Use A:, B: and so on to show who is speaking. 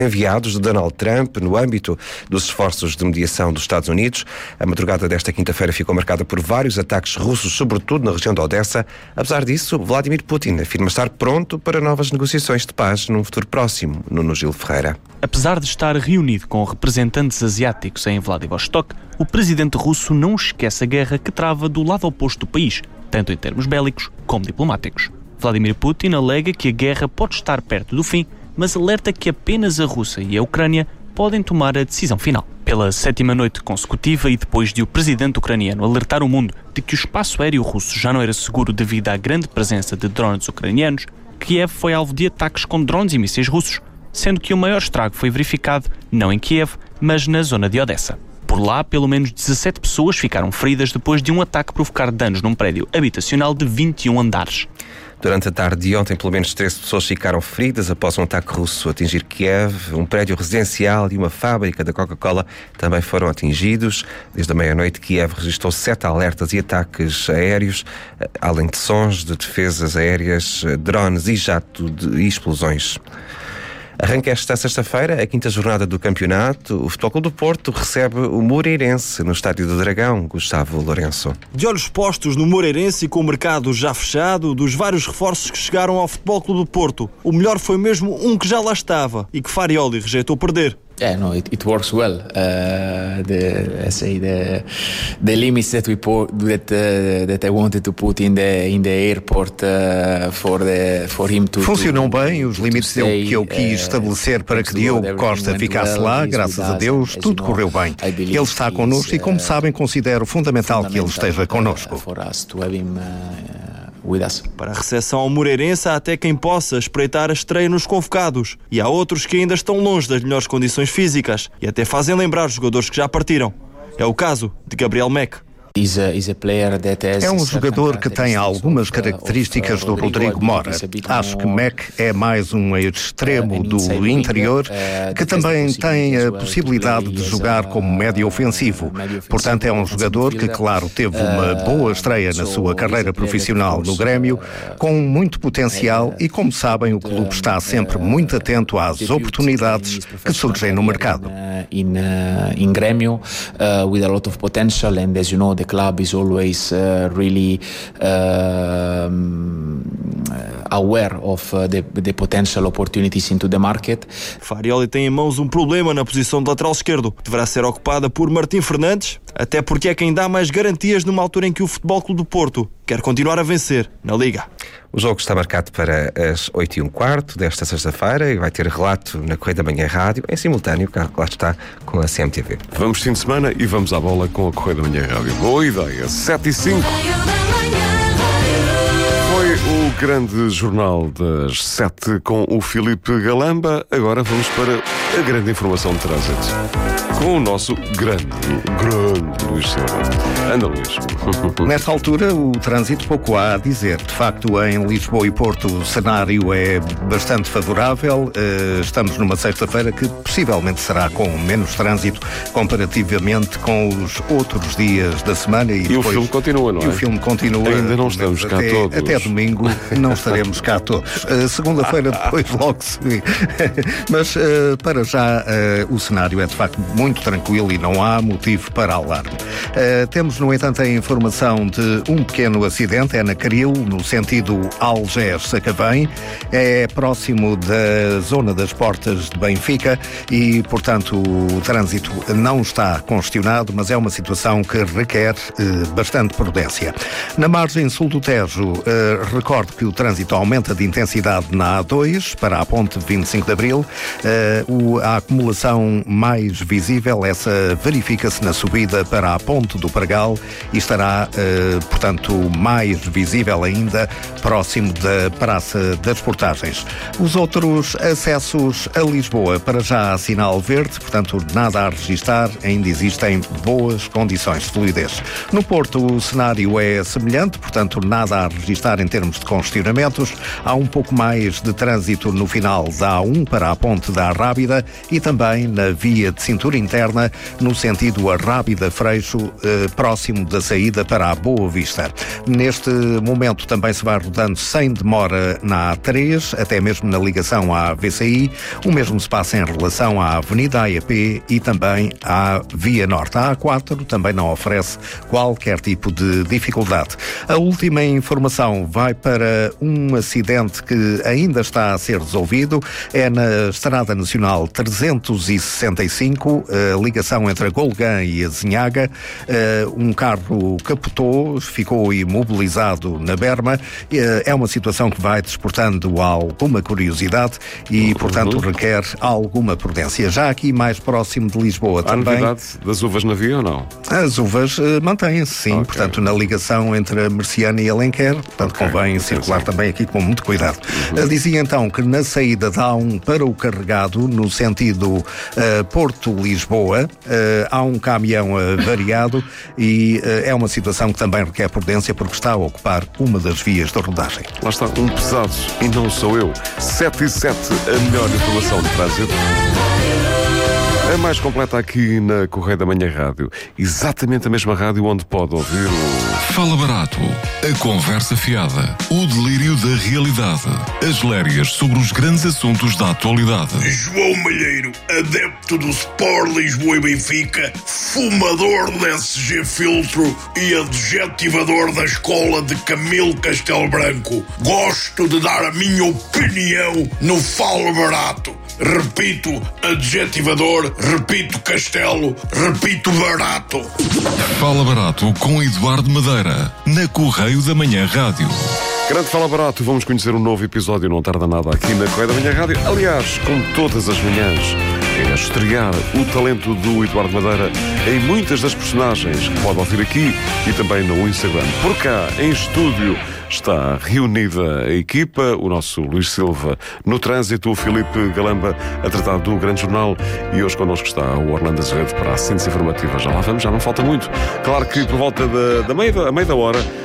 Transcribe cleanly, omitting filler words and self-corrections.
A: enviados de Donald Trump no âmbito dos esforços de mediação dos Estados Unidos. A madrugada desta quinta-feira ficou marcada por vários ataques russos, sobretudo na região de Odessa. Apesar disso, Vladimir Putin afirma estar pronto para novas negociações de paz num futuro próximo. Nuno Gil Ferreira.
B: Apesar de estar reunido com representantes asiáticos em Vladivostok, o presidente russo não esquece a guerra que trava do lado oposto do país, tanto em termos bélicos como diplomáticos. Vladimir Putin alega que a guerra pode estar perto do fim, mas alerta que apenas a Rússia e a Ucrânia podem tomar a decisão final. Pela 7ª noite consecutiva e depois de o presidente ucraniano alertar o mundo de que o espaço aéreo russo já não era seguro devido à grande presença de drones ucranianos, Kiev foi alvo de ataques com drones e mísseis russos, sendo que o maior estrago foi verificado não em Kiev, mas na zona de Odessa. Por lá, pelo menos 17 pessoas ficaram feridas depois de um ataque provocar danos num prédio habitacional de 21 andares.
A: Durante a tarde de ontem, pelo menos 13 pessoas ficaram feridas após um ataque russo atingir Kiev. Um prédio residencial e uma fábrica da Coca-Cola também foram atingidos. Desde a meia-noite, Kiev registrou 7 alertas e ataques aéreos, além de sons de defesas aéreas, drones e jato de explosões. Arranca esta sexta-feira a 5ª jornada do campeonato. O Futebol Clube do Porto recebe o Moreirense no Estádio do Dragão. Gustavo Lourenço.
C: De olhos postos no Moreirense e com o mercado já fechado, dos vários reforços que chegaram ao Futebol Clube do Porto, o melhor foi mesmo um que já lá estava e que Farioli rejeitou perder.
D: Yeah, no, it works well. The limits that that I wanted to put in the airport for him to.
E: Funcionam bem os limites que eu quis estabelecer para que Diogo Costa ficasse lá. Graças a Deus, tudo correu bem. Ele está connosco e, como sabem, considero fundamental que ele esteja connosco.
C: Para a recepção ao Moreirense há até quem possa espreitar a estreia nos convocados e há outros que ainda estão longe das melhores condições físicas e até fazem lembrar os jogadores que já partiram. É o caso de Gabriel Mack.
E: É um jogador que tem algumas características do Rodrigo Mora. Acho que Mack é mais um extremo do interior que também tem a possibilidade de jogar como médio ofensivo. Portanto, é um jogador que, claro, teve uma boa estreia na sua carreira profissional no Grêmio, com muito potencial e, como sabem, o clube está sempre muito atento às oportunidades que surgem no mercado.
D: In Grêmio, with a lot of potential, and as you know, the club is always really aware of the potential opportunities into the market.
C: Farioli tem em mãos um problema na posição de lateral esquerdo. Deverá ser ocupada por Martim Fernandes, até porque é quem dá mais garantias numa altura em que o Futebol Clube do Porto quer continuar a vencer na Liga.
A: O jogo está marcado para as 8h15 desta sexta-feira e vai ter relato na Correia da Manhã Rádio, em simultâneo, que lá está com a CMTV.
F: Vamos fim de semana e vamos à bola com a Correia da Manhã Rádio. Boa ideia, 7h05. Foi o grande jornal das 7 com o Filipe Galamba. Agora vamos para a grande informação de trânsito com o nosso grande Luís Silva. Anda, Luís.
E: Nesta altura, o trânsito pouco há a dizer. De facto, em Lisboa e Porto, o cenário é bastante favorável. Estamos numa sexta-feira que possivelmente será com menos trânsito comparativamente com os outros dias da semana.
F: E depois, o filme continua, não é?
E: E o filme continua.
F: Ainda não estamos cá todos.
E: Até domingo não estaremos cá todos. Segunda-feira depois logo se vê. Mas para já o cenário é de facto muito tranquilo e não há motivo para alarme. Temos, no entanto, a informação de um pequeno acidente. É na Caril, no sentido Algés-Sacavém. É próximo da zona das Portas de Benfica e, portanto, o trânsito não está congestionado, mas é uma situação que requer bastante prudência. Na margem sul do Tejo, recordo que o trânsito aumenta de intensidade na A2 para a ponte 25 de Abril. A acumulação mais visível, essa verifica-se na subida para a ponte do Pregal e estará, portanto, mais visível ainda próximo da Praça das Portagens. Os outros acessos a Lisboa, para já há sinal verde, portanto, nada a registar, ainda existem boas condições de fluidez. No Porto, o cenário é semelhante, portanto, nada a registar em termos de congestionamentos. Há um pouco mais de trânsito no final da A1 para a ponte da Arrábida e também na via de cintura interna no sentido Arrábida-Freixo, próximo da saída para a Boa Vista. Neste momento também se vai rodando sem demora na A3, até mesmo na ligação à VCI. O mesmo se passa em relação à Avenida AEP e também à Via Norte. A A4 também não oferece qualquer tipo de dificuldade. A última informação vai para um acidente que ainda está a ser resolvido. É na Estrada Nacional 365, a ligação entre a Golgã e a Zinhaga. Um carro capotou, ficou imobilizado na berma. É uma situação que vai desportando alguma curiosidade e, portanto, requer alguma prudência. Já aqui mais próximo de Lisboa também.
F: Há novidade das uvas na via ou não?
E: As uvas mantêm-se, sim. Okay. Portanto, na ligação entre a Merciana e Alenquer, portanto, convém circular também aqui com muito cuidado. Dizia então que na saída da A1 para o Carregado, no sentido Porto-Lisboa, há um caminhão variado e é uma situação que também requer prudência porque está a ocupar uma das vias da rodagem.
F: Lá está, um pesado e não sou eu. 7 e 7, a melhor informação de trânsito. A mais completa aqui na Correio da Manhã Rádio. Exatamente a mesma rádio onde pode ouvir o...
G: Fala Barato, a conversa fiada, o delírio da realidade, as lérias sobre os grandes assuntos da atualidade.
H: João Malheiro, adepto do Sport Lisboa e Benfica, fumador do SG Filtro e adjetivador da escola de Camilo Castelo Branco. Gosto de dar a minha opinião no Fala Barato. Repito, adjetivador, repito, castelo, repito, barato.
G: Fala Barato com Eduardo Madeira, na Correio da Manhã Rádio.
F: Grande Fala Barato, vamos conhecer um novo episódio, não tarda nada, aqui na Correio da Manhã Rádio. Aliás, como todas as manhãs, é estrear o talento do Eduardo Madeira em muitas das personagens que pode ouvir aqui e também no Instagram. Por cá, em estúdio, está reunida a equipa, o nosso Luís Silva no trânsito, o Filipe Galamba a tratar do Grande Jornal e hoje connosco está o Orlando Azevedo para a síntese informativa. Já lá vamos, já não falta muito. Claro que por volta a meio da hora